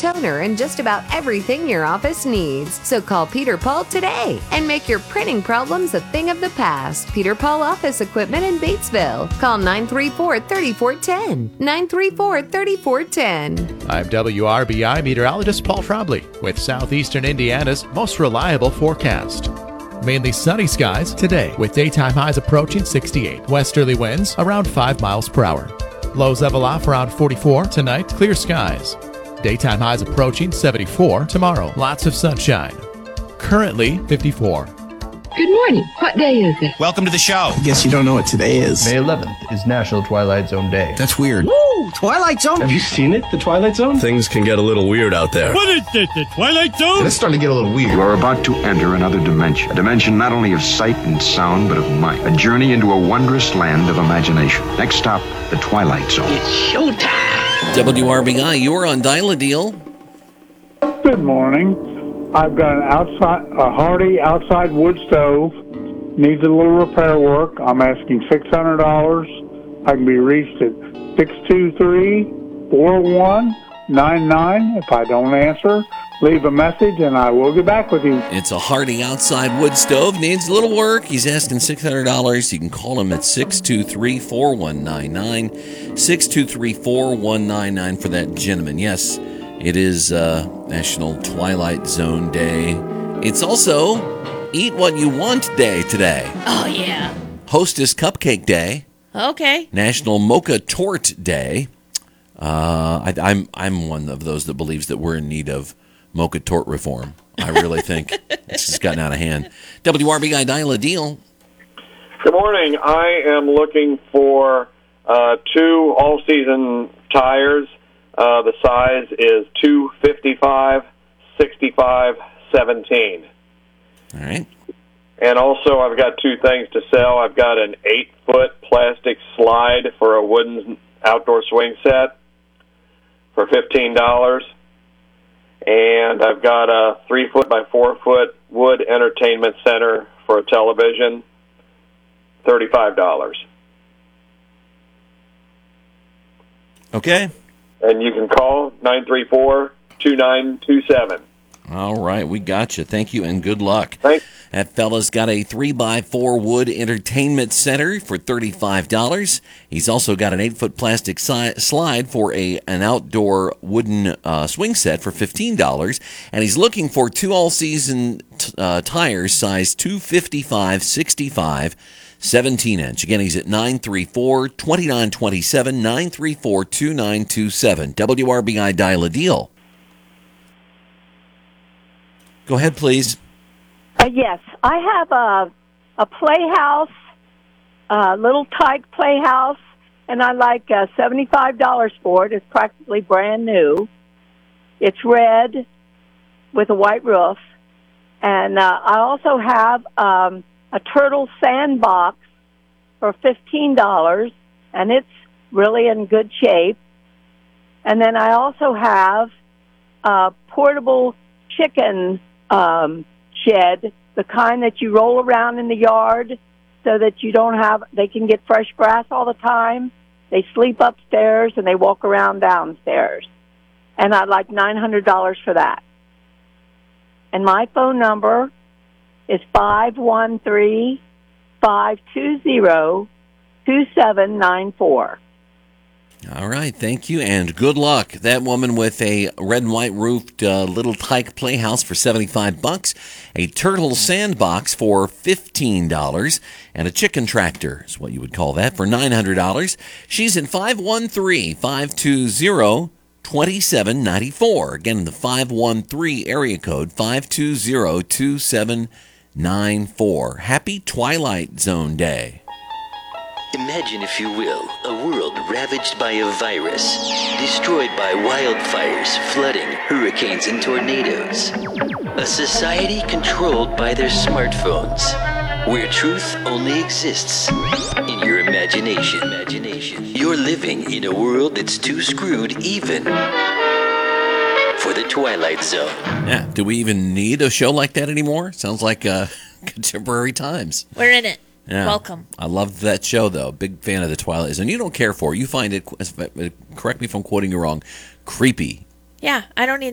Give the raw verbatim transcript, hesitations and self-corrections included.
toner, and just about everything your office needs. So call Peter Paul today and make your printing problems a thing of the past. Peter Paul Office Equipment in Batesville. Call nine three four, three four one zero. nine three four, three four one zero. I'm W R B I meteorologist Paul Trombley with Southeastern Indiana's most reliable forecast. Mainly sunny skies today with daytime highs approaching sixty-eight. Westerly winds around five miles per hour. Lows level off around forty-four. Tonight, clear skies. Daytime highs approaching seventy-four. Tomorrow, lots of sunshine. Currently fifty-four. Good morning. What day is it? Welcome to the show. I guess you don't know what today is. May eleventh is National Twilight Zone Day. That's weird. Woo! Twilight Zone? Have you seen it, the Twilight Zone? Things can get a little weird out there. What is this, the Twilight Zone? It's starting to get a little weird. You are about to enter another dimension. A dimension not only of sight and sound, but of mind. A journey into a wondrous land of imagination. Next stop, the Twilight Zone. It's showtime. W R B I, you're on Dial-A-Deal. Good morning. I've got an outside, a Hardy outside wood stove. Needs a little repair work. I'm asking six hundred dollars. I can be reached at six two three, four one nine nine. If I don't answer, leave a message and I will get back with you. It's a Hardy outside wood stove. Needs a little work. He's asking six hundred dollars. You can call him at six two three, four one nine nine. six two three, four one nine nine for that gentleman. Yes, it is uh, National Twilight Zone Day. It's also Eat What You Want Day today. Oh, yeah. Hostess Cupcake Day. Okay. National Mocha Tort Day. Uh, I, I'm I'm one of those that believes that we're in need of mocha tort reform. I really think it's just gotten out of hand. W R B I Dial-A-Deal. Good morning. I am looking for uh, two all-season tires. Uh, the size is two fifty-five, sixty-five, seventeen. All right. And also, I've got two things to sell. I've got an eight-foot plastic slide for a wooden outdoor swing set for fifteen dollars. And I've got a three-foot by four-foot wood entertainment center for a television, thirty-five dollars. Okay. And you can call nine three four, two nine two seven. All right, we got you. Thank you and good luck. Thanks. That fella's got a three by four wood entertainment center for thirty-five dollars. He's also got an eight-foot plastic si- slide for a an outdoor wooden uh, swing set for fifteen dollars. And he's looking for two all-season t- uh, tires, size two fifty-five, sixty-five, seventeen inch. Again, he's at nine three four, two nine two seven, nine three four, two nine two seven. W R B I Dial-A-Deal. Go ahead, please. Uh, yes, I have a a playhouse, a little tyke playhouse, and I like uh, seventy-five dollars for it. It's practically brand new. It's red with a white roof. And uh, I also have um, a turtle sandbox for fifteen dollars, and it's really in good shape. And then I also have a portable chicken um, shed, the kind that you roll around in the yard so that you don't have, they can get fresh grass all the time. They sleep upstairs and they walk around downstairs. And I'd like nine hundred dollars for that. And my phone number is five one three, five two zero, two seven nine four. All right, thank you, and good luck. That woman with a red and white roofed uh, little tyke playhouse for seventy-five bucks, a turtle sandbox for fifteen dollars, and a chicken tractor is what you would call that for nine hundred dollars. She's in five one three, five two zero, two seven nine four. Again, the five one three area code, five two zero, two seven nine four. Happy Twilight Zone Day. Imagine, if you will, a world ravaged by a virus, destroyed by wildfires, flooding, hurricanes, and tornadoes. A society controlled by their smartphones, where truth only exists in your imagination. Imagination. You're living in a world that's too screwed even for the Twilight Zone. Yeah, do we even need a show like that anymore? Sounds like uh, contemporary times. We're in it. Yeah. Welcome. I love that show, though. Big fan of the Twilight Zone. You don't care for it. You find it, correct me if I'm quoting you wrong, creepy. Yeah, I don't need